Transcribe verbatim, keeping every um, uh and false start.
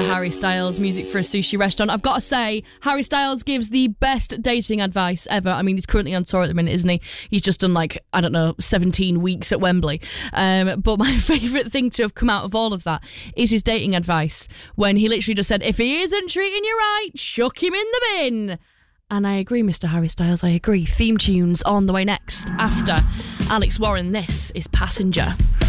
Harry Styles, music for a sushi restaurant. I've got to say, Harry Styles gives the best dating advice ever. I mean, he's currently on tour at the minute, isn't he? He's just done like, I don't know, seventeen weeks at Wembley. Um, but my favourite thing to have come out of all of that is his dating advice, when he literally just said, if he isn't treating you right, chuck him in the bin. And I agree, Mister Harry Styles, I agree. Theme tunes on the way next after Alex Warren. This is Passenger.